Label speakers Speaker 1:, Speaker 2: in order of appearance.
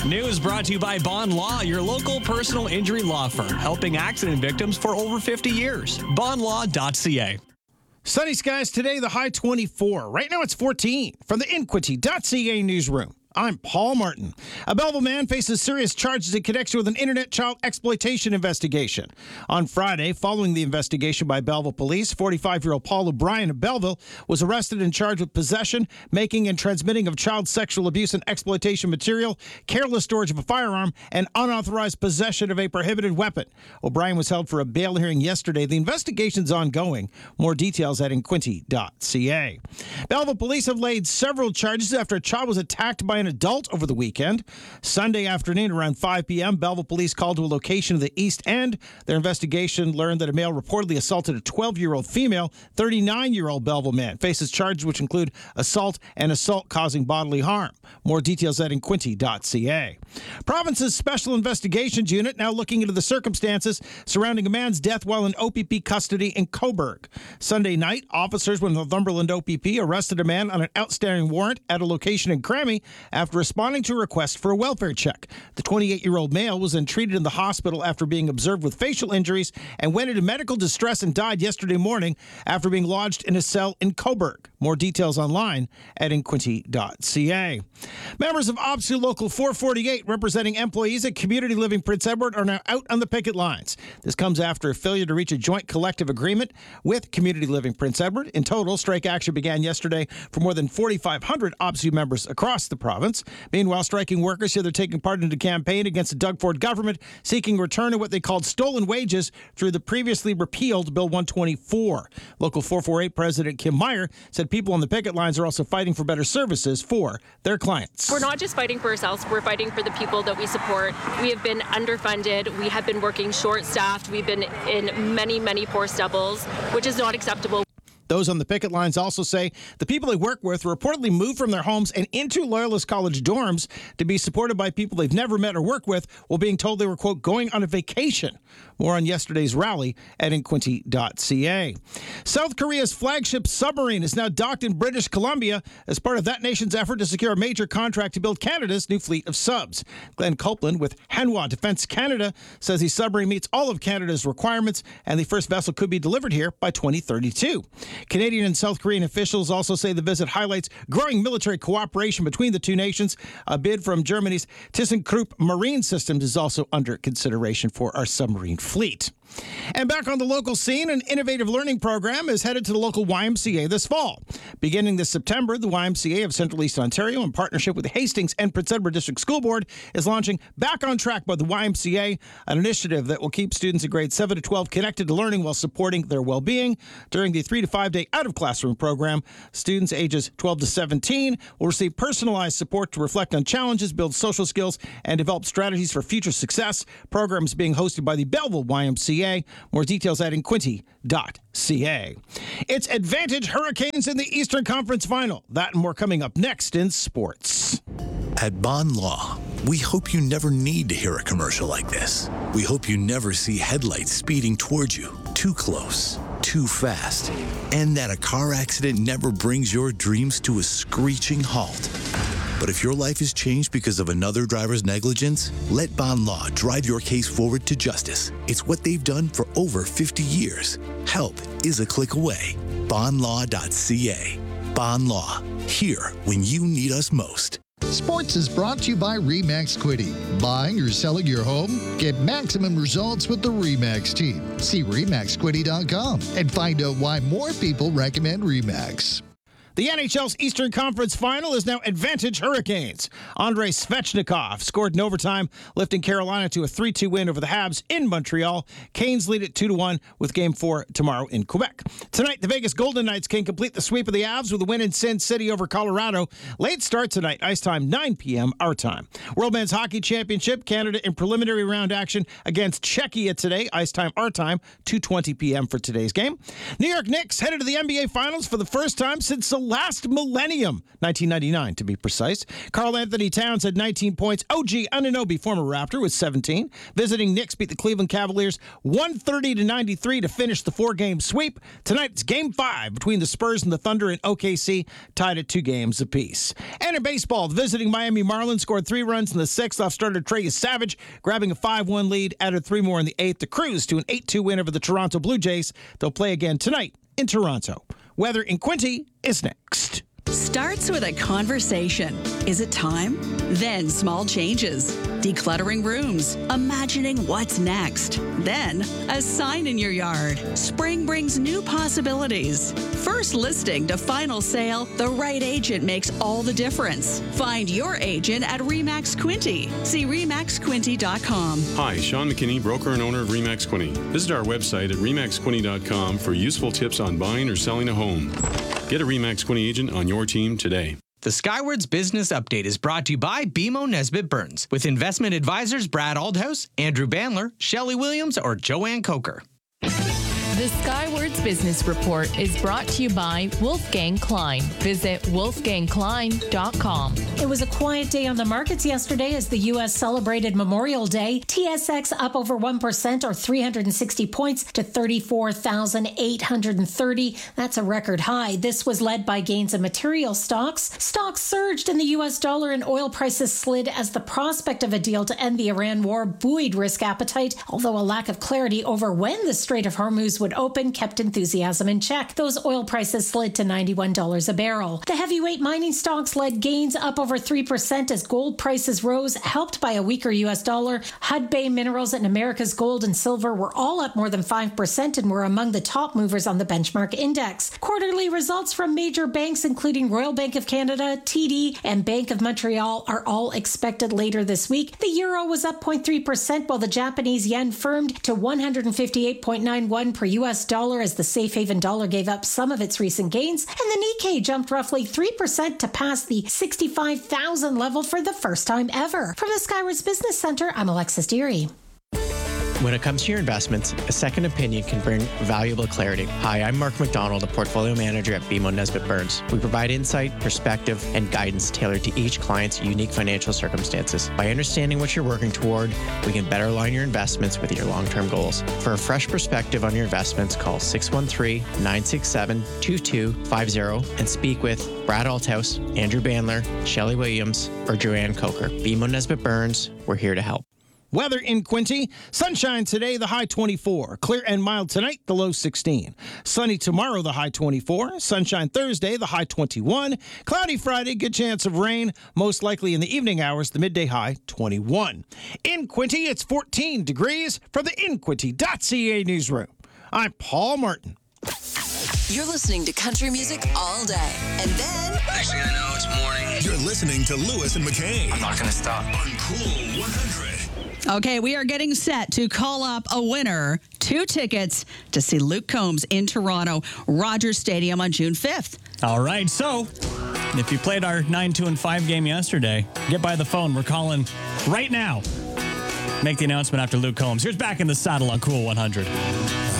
Speaker 1: News brought to you by Bond Law, your local personal injury law firm, helping accident victims for over 50 years. Bondlaw.ca.
Speaker 2: Sunny skies today, the high 24. Right now it's 14. From the Inquity.ca newsroom, I'm Paul Martin. A Belleville man faces serious charges in connection with an internet child exploitation investigation. On Friday, following the investigation by Belleville police, 45-year-old Paul O'Brien of Belleville was arrested and charged with possession, making and transmitting of child sexual abuse and exploitation material, careless storage of a firearm, and unauthorized possession of a prohibited weapon. O'Brien was held for a bail hearing yesterday. The investigation's ongoing. More details at Inquity.ca. Belleville police have laid several charges after a child was attacked by an adult over the weekend. Sunday afternoon around 5 p.m., Belleville police called to a location of the East End. Their investigation learned that a male reportedly assaulted a 12-year-old female. 39-year-old Belleville man faces charges which include assault and assault causing bodily harm. More details at Inquity.ca. Province's Special Investigations Unit now looking into the circumstances surrounding a man's death while in OPP custody in Cobourg. Sunday night, officers with Northumberland OPP arrested a man on an outstanding warrant at a location in Crammy after responding to a request for a welfare check. The 28-year-old male was then treated in the hospital after being observed with facial injuries and went into medical distress and died yesterday morning after being lodged in a cell in Cobourg. More details online at Inquity.ca. Members of OPSEU Local 448 representing employees at Community Living Prince Edward are now out on the picket lines. This comes after a failure to reach a joint collective agreement with Community Living Prince Edward. In total, strike action began yesterday for more than 4,500 OPSEU members across the province. Meanwhile, striking workers say they're taking part in a campaign against the Doug Ford government seeking return of what they called stolen wages through the previously repealed Bill 124. Local 448 President Kim Meyer said people on the picket lines are also fighting for better services for their clients.
Speaker 3: We're not just fighting for ourselves, we're fighting for the people that we support. We have been underfunded, we have been working short-staffed, we've been in many forced doubles, which is not acceptable.
Speaker 2: Those on the picket lines also say the people they work with reportedly moved from their homes and into Loyalist College dorms to be supported by people they've never met or worked with while being told they were, quote, going on a vacation. More on yesterday's rally at Inquity.ca. South Korea's flagship submarine is now docked in British Columbia as part of that nation's effort to secure a major contract to build Canada's new fleet of subs. Glenn Copeland with Hanwha Defence Canada says the submarine meets all of Canada's requirements and the first vessel could be delivered here by 2032. Canadian and South Korean officials also say the visit highlights growing military cooperation between the two nations. A bid from Germany's ThyssenKrupp Marine Systems is also under consideration for our submarine fleet. And back on the local scene, an innovative learning program is headed to the local YMCA this fall. Beginning this September, the YMCA of Central East Ontario, in partnership with the Hastings and Prince Edward District School Board, is launching Back on Track by the YMCA, an initiative that will keep students in grades 7 to 12 connected to learning while supporting their well-being. During the 3 to 5 day out-of-classroom program, students ages 12 to 17 will receive personalized support to reflect on challenges, build social skills, and develop strategies for future success. Programs being hosted by the Belleville YMCA. More details at Inquity.ca. It's Advantage Hurricanes in the Eastern Conference Final. That and more coming up next in sports.
Speaker 4: At Bond Law, we hope you never need to hear a commercial like this. We hope you never see headlights speeding towards you, too close, too fast, and that a car accident never brings your dreams to a screeching halt. But if your life is changed because of another driver's negligence, let Bond Law drive your case forward to justice. It's what they've done for over 50 years. Help is a click away. Bondlaw.ca. Bond Law, here when you need us most.
Speaker 5: Sports is brought to you by RE/MAX Quiddy. Buying or selling your home? Get maximum results with the RE/MAX team. See REMAXQuiddy.com and find out why more people recommend RE/MAX.
Speaker 2: The NHL's Eastern Conference Final is now Advantage Hurricanes. Andrei Svechnikov scored in overtime, lifting Carolina to a 3-2 win over the Habs in Montreal. Canes lead it 2-1 with Game 4 tomorrow in Quebec. Tonight, the Vegas Golden Knights can complete the sweep of the Avs with a win in Sin City over Colorado. Late start tonight, ice time 9 p.m. our time. World Men's Hockey Championship, Canada in preliminary round action against Czechia today, ice time our time, 2:20 p.m. for today's game. New York Knicks headed to the NBA Finals for the first time since the last millennium, 1999 to be precise. Karl Anthony Towns had 19 points. OG Anunoby, former Raptor, with 17. Visiting Knicks beat the Cleveland Cavaliers 130-93 to finish the 4-game sweep. Tonight it's Game 5 between the Spurs and the Thunder and OKC, tied at 2 games apiece. And in baseball, the visiting Miami Marlins scored 3 runs in the 6th off starter Trey Savage, grabbing a 5-1 lead, added 3 more in the 8th to cruise to an 8-2 win over the Toronto Blue Jays. They'll play again tonight in Toronto. Weather in Quinty is next.
Speaker 6: Starts with a conversation. Is it time? Then small changes. Decluttering rooms. Imagining what's next. Then a sign in your yard. Spring brings new possibilities. First listing to final sale, the right agent makes all the difference. Find your agent at RE/MAX Quinty. See RE/MAXQuinty.com.
Speaker 7: Hi, Sean McKinney, broker and owner of RE/MAX Quinty. Visit our website at RE/MAXQuinty.com for useful tips on buying or selling a home. Get a RE/MAX Quinty agent on your team today.
Speaker 1: The Skywards Business Update is brought to you by BMO Nesbitt Burns, with investment advisors Brad Aldhouse, Andrew Bandler, Shelley Williams, or Joanne Coker.
Speaker 8: The Skywards Business Report is brought to you by Wolfgang Klein. Visit wolfgangklein.com.
Speaker 9: It was a quiet day on the markets yesterday as the U.S. celebrated Memorial Day. TSX up over 1% or 360 points to 34,830. That's a record high. This was led by gains in material stocks. Stocks surged in the U.S. dollar and oil prices slid as the prospect of a deal to end the Iran war buoyed risk appetite, although a lack of clarity over when the Strait of Hormuz would open kept enthusiasm in check. Those oil prices slid to $91 a barrel. The heavyweight mining stocks led gains up over 3% as gold prices rose, helped by a weaker U.S. dollar. Hudbay Minerals and America's Gold and Silver were all up more than 5% and were among the top movers on the benchmark index. Quarterly results from major banks, including Royal Bank of Canada, TD, and Bank of Montreal, are all expected later this week. The euro was up 0.3%, while the Japanese yen firmed to 158.91 per U.S. dollar as the safe haven dollar gave up some of its recent gains, and the Nikkei jumped roughly 3% to pass the 65,000 level for the first time ever. From the Skywards Business Center, I'm Alexis Deary.
Speaker 10: When it comes to your investments, a second opinion can bring valuable clarity. Hi, I'm Mark McDonald, a portfolio manager at BMO Nesbitt Burns. We provide insight, perspective, and guidance tailored to each client's unique financial circumstances. By understanding what you're working toward, we can better align your investments with your long-term goals. For a fresh perspective on your investments, call 613-967-2250 and speak with Brad Althouse, Andrew Bandler, Shelley Williams, or Joanne Coker. BMO Nesbitt Burns, we're here to help.
Speaker 2: Weather in Quinty. Sunshine today, the high 24. Clear and mild tonight, the low 16. Sunny tomorrow, the high 24. Sunshine Thursday, the high 21. Cloudy Friday, good chance of rain, most likely in the evening hours, the midday high 21. In Quinty, it's 14 degrees. From the InQuinty.ca newsroom, I'm Paul Martin.
Speaker 11: You're listening to country music all day. And then...
Speaker 12: Next thing I know, it's morning.
Speaker 13: You're listening to Lewis and McKay.
Speaker 12: I'm not going to stop.
Speaker 13: On Cool 100.
Speaker 6: Okay, we are getting set to call up a winner. 2 tickets to see Luke Combs in Toronto, Rogers Stadium on June 5th.
Speaker 14: All right, so if you played our 9-2-5 game yesterday, get by the phone. We're calling right now. Make the announcement after Luke Combs. Here's Back in the Saddle on Cool 100.